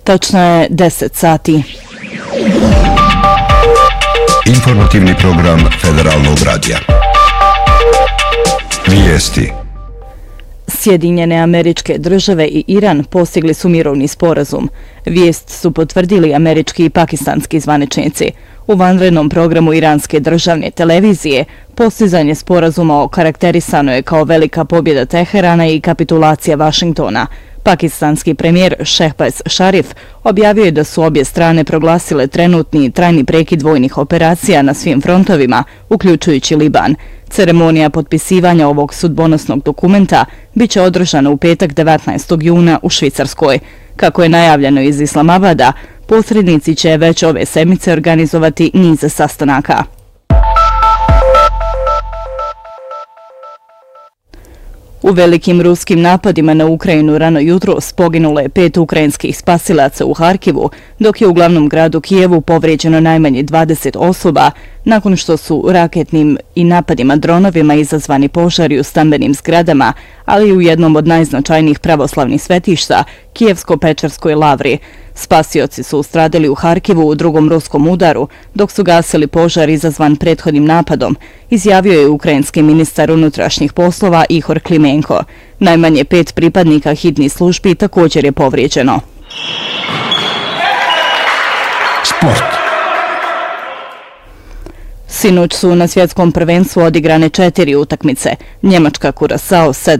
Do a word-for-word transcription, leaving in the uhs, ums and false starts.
Točno je deset sati. Informativni program Federalnog radija. Vijesti. Sjedinjene Američke Države i Iran postigli su mirovni sporazum. Vijest su potvrdili američki i pakistanski zvaničnici. U vanrednom programu iranske državne televizije postizanje sporazuma okarakterisano je kao velika pobjeda Teherana i kapitulacija Vašingtona. Pakistanski premijer Šehbaz Šarif objavio je da su obje strane proglasile trenutni i trajni prekid vojnih operacija na svim frontovima, uključujući Liban. Ceremonija potpisivanja ovog sudbonosnog dokumenta biće održana u petak devetnaestog juna u Švicarskoj. Kako je najavljeno iz Islamabada, posrednici će već ove sedmice organizovati niz sastanaka. U velikim ruskim napadima na Ukrajinu rano jutros poginulo je pet ukrajinskih spasilaca u Harkivu, dok je u glavnom gradu Kijevu povrijeđeno najmanje dvadeset osoba, nakon što su raketnim i napadima dronovima izazvani požari u stambenim zgradama, ali i u jednom od najznačajnijih pravoslavnih svetišta, Kijevsko-Pečerskoj lavri. Spasioci su stradali u Harkivu u drugom ruskom udaru, dok su gasili požar izazvan prethodnim napadom, izjavio je ukrajinski ministar unutrašnjih poslova Ihor Klimenko. Najmanje pet pripadnika hitnih službi također je povrijeđeno. Sport. Sinoć su na svjetskom prvenstvu odigrane četiri utakmice. Njemačka Kurasao sedam